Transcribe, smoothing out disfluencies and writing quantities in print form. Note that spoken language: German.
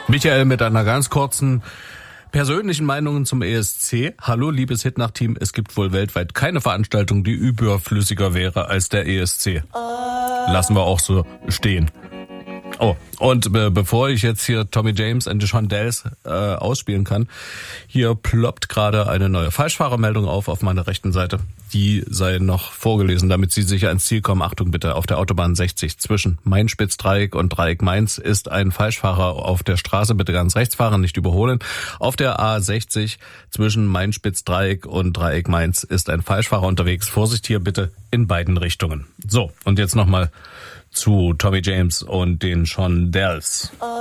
Michael mit einer ganz kurzen persönlichen Meinung zum ESC. Hallo, liebes Hitnacht-Team. Es gibt wohl weltweit keine Veranstaltung, die überflüssiger wäre als der ESC. Lassen wir auch so stehen. Oh, und bevor ich jetzt hier Tommy James and the Shondells ausspielen kann, hier ploppt gerade eine neue Falschfahrermeldung auf meiner rechten Seite. Die sei noch vorgelesen, damit Sie sicher ins Ziel kommen. Achtung bitte, auf der Autobahn 60 zwischen Main-Spitz-Dreieck und Dreieck Mainz ist ein Falschfahrer auf der Straße. Bitte ganz rechts fahren, nicht überholen. Auf der A60 zwischen Main-Spitz-Dreieck und Dreieck Mainz ist ein Falschfahrer unterwegs. Vorsicht hier bitte in beiden Richtungen. So, und jetzt nochmal zu Tommy James und den Shondells.